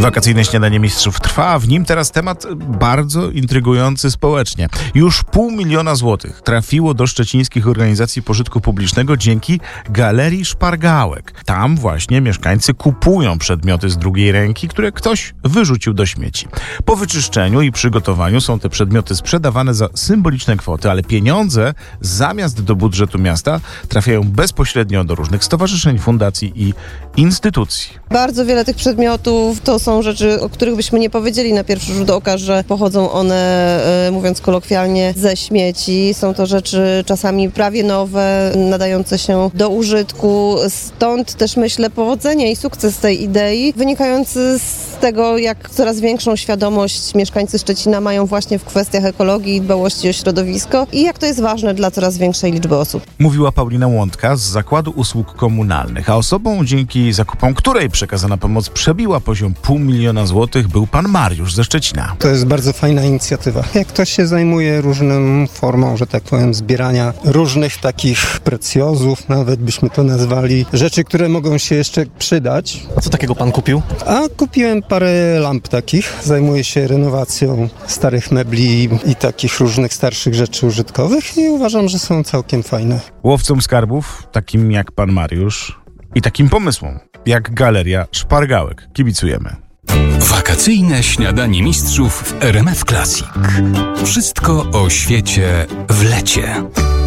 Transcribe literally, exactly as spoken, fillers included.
Wakacyjne śniadanie mistrzów trwa, a w nim teraz temat bardzo intrygujący społecznie. Już pół miliona złotych trafiło do szczecińskich organizacji pożytku publicznego dzięki Galerii Szpargałek. Tam właśnie mieszkańcy kupują przedmioty z drugiej ręki, które ktoś wyrzucił do śmieci. Po wyczyszczeniu i przygotowaniu są te przedmioty sprzedawane za symboliczne kwoty, ale pieniądze zamiast do budżetu miasta trafiają bezpośrednio do różnych stowarzyszeń, fundacji i instytucji. Bardzo wiele tych przedmiotów to są rzeczy, o których byśmy nie powiedzieli na pierwszy rzut oka, że pochodzą one, mówiąc kolokwialnie, ze śmieci. Są to rzeczy czasami prawie nowe, nadające się do użytku. Stąd też myślę powodzenie i sukces tej idei, wynikający z tego, jak coraz większą świadomość mieszkańcy Szczecina mają właśnie w kwestiach ekologii i dbałości o środowisko i jak to jest ważne dla coraz większej liczby osób. Mówiła Paulina Łądka z Zakładu Usług Komunalnych, a osobą, dzięki zakupom której przekazana pomoc przebiła poziom pół miliona złotych, był pan Mariusz ze Szczecina. To jest bardzo fajna inicjatywa. Jak ktoś się zajmuje różną formą, że tak powiem, zbierania różnych takich precjozów, nawet byśmy to nazwali, rzeczy, które mogą się jeszcze przydać. A co takiego pan kupił? A kupiłem parę lamp takich. Zajmuję się renowacją starych mebli i takich różnych starszych rzeczy użytkowych i uważam, że są całkiem fajne. Łowcom skarbów, takim jak pan Mariusz i takim pomysłom jak Galeria Szpargałek kibicujemy. Wakacyjne śniadanie mistrzów w R M F Classic. Wszystko o świecie w lecie.